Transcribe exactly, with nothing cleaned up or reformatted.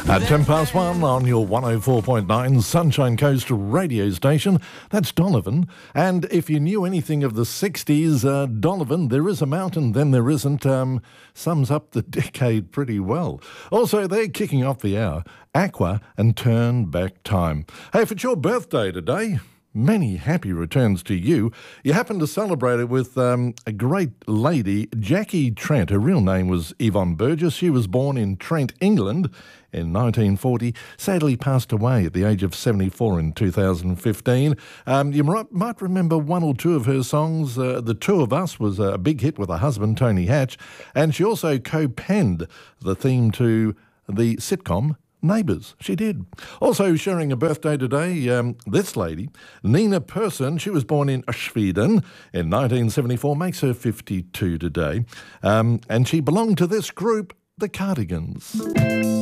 At ten past one on your one oh four point nine Sunshine Coast radio station, that's Donovan. And if you knew anything of the sixties, uh, Donovan, There Is a Mountain, Then There Isn't, um, sums up the decade pretty well. Also, they're kicking off the hour, Aqua and Turn Back Time. Hey, if it's your birthday today, many happy returns to you. You happen to celebrate it with um, a great lady, Jackie Trent. Her real name was Yvonne Burgess. She was born in Trent, England in nineteen forty. Sadly passed away at the age of seventy-four in two thousand fifteen. Um, you might, might remember one or two of her songs. Uh, The Two of Us was a big hit with her husband, Tony Hatch. And she also co-penned the theme to the sitcom Neighbours. She did. Also sharing a birthday today, um, this lady, Nina Persson. She was born in Sweden in nineteen seventy-four, makes her fifty-two today. Um, and she belonged to this group, the Cardigans.